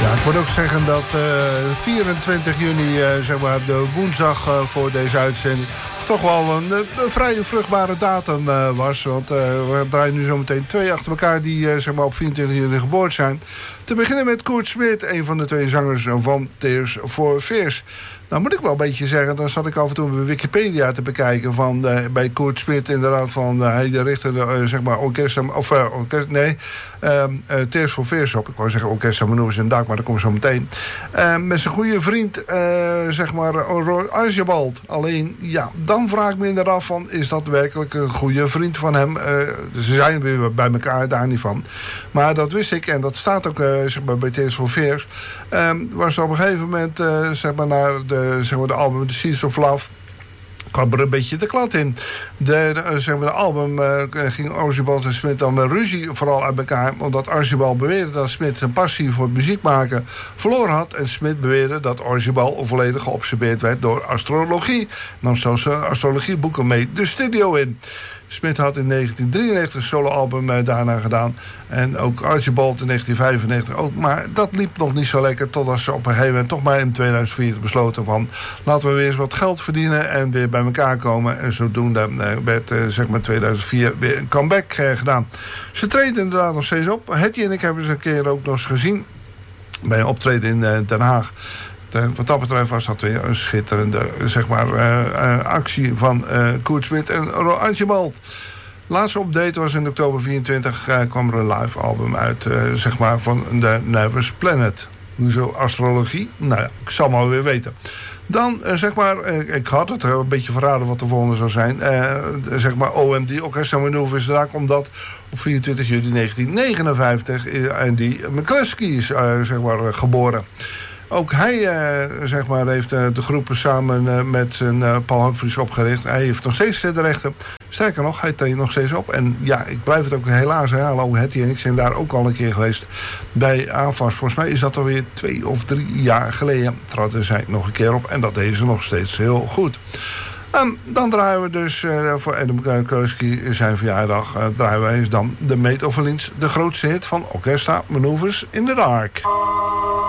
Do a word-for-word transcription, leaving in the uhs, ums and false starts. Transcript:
Ja, ik moet ook zeggen dat uh, vierentwintig juni, uh, zeg maar de woensdag uh, voor deze uitzending, toch wel een, een vrij vruchtbare datum uh, was. Want uh, we draaien nu zometeen twee achter elkaar die uh, zeg maar op vierentwintig juni geboren zijn. Te beginnen met Koert Smit, een van de twee zangers van Tears for Fears. Nou moet ik wel een beetje zeggen, dan zat ik af en toe bij Wikipedia te bekijken van uh, bij Koert Smit inderdaad van uh, hij richtte uh, zeg maar orkest of uh, orkest nee uh, uh, Tears for Fears op. Ik wou zeggen orkest manoeuvres in dak, maar dat komt zo meteen. Uh, met zijn goede vriend uh, zeg maar Roy Archibald. Alleen ja, dan vraag ik me inderdaad af van is dat werkelijk een goede vriend van hem? Uh, ze zijn weer bij elkaar, daar niet van. Maar dat wist ik en dat staat ook uh, zeg maar bij Tears for Fears. Uh, was er op een gegeven moment uh, zeg maar naar de zeg maar de album The Seeds of Love kwam er een beetje de klad in. De, de, zeg maar de album uh, ging Archibald en Smit dan met ruzie vooral uit elkaar, omdat Archibald beweerde dat Smit zijn passie voor muziek maken verloren had en Smit beweerde dat Archibald volledig geobsedeerd werd door astrologie. Nam zelfs uh, astrologieboeken mee de studio in. Smit had in negentien drieënnegentig een soloalbum uh, daarna gedaan. En ook Archibald in negentien vijfennegentig ook. Maar dat liep nog niet zo lekker. Totdat ze op een gegeven moment toch maar in tweeduizend vier besloten van laten we weer eens wat geld verdienen en weer bij elkaar komen. En zodoende uh, werd uh, zeg maar tweeduizend vier weer een comeback uh, gedaan. Ze treden inderdaad nog steeds op. Hetty en ik hebben ze een keer ook nog eens gezien bij een optreden in uh, Den Haag. Wat dat betreft was dat weer een schitterende zeg maar, uh, uh, actie van uh, Koert Smit en Roy Archibald. Laatste update was in oktober vierentwintig uh, kwam er een live album uit uh, zeg maar, van The Nervous Planet. Hoezo astrologie? Nou ja, ik zal maar weer weten. Dan, uh, zeg maar, uh, ik had het uh, een beetje verraden wat de volgende zou zijn. Uh, zeg maar O M D, Orchestra Manoeuvres, daar komt dat op vierentwintig juli negentien negenenvijftig. Uh, en die McCluskey is uh, zeg maar, uh, geboren. Ook hij uh, zeg maar, heeft uh, de groepen samen uh, met zijn, uh, Paul Humphries opgericht. Hij heeft nog steeds de rechten. Sterker nog, hij treedt nog steeds op. En ja, ik blijf het ook helaas herhalen. Ook Hetty en ik zijn daar ook al een keer geweest bij AFAS. Volgens mij is dat alweer twee of drie jaar geleden. Traden zij nog een keer op. En dat deden ze nog steeds heel goed. Um, dan draaien we dus uh, voor Adam McCluskey zijn verjaardag. Uh, draaien wij dan de Maid of Orleans, de grootste hit van Orchestra Manoeuvres in the Dark.